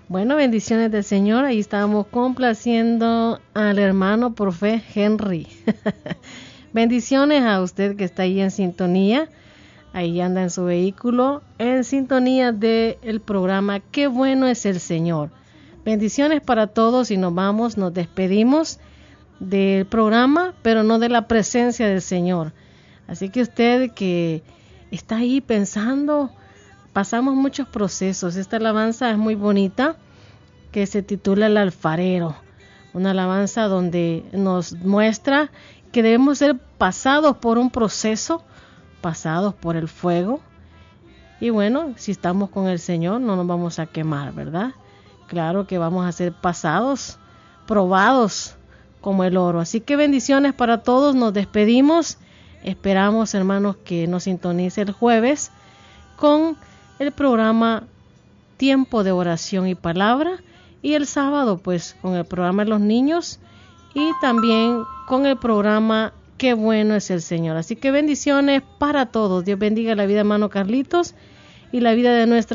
Bueno, bendiciones del Señor. Ahí estábamos complaciendo al hermano por fe Henry. Bendiciones a usted que está ahí en sintonía. Ahí anda en su vehículo, en sintonía del programa Qué bueno es el Señor. Bendiciones para todos y nos despedimos del programa, pero no de la presencia del Señor. Así que usted que está ahí pensando, pasamos muchos procesos. Esta alabanza es muy bonita, que se titula El alfarero. Una alabanza donde nos muestra que debemos ser pasados por un proceso, pasados por el fuego. Y bueno, si estamos con el Señor no nos vamos a quemar, ¿verdad? Claro que vamos a ser pasados, probados como el oro. Así que bendiciones para todos, nos despedimos. Esperamos, hermanos, que nos sintonice el jueves con el programa Tiempo de Oración y Palabra, y el sábado pues con el programa de los niños y también con el programa Qué bueno es el Señor. Así que bendiciones para todos. Dios bendiga la vida de hermano Carlitos y la vida de nuestra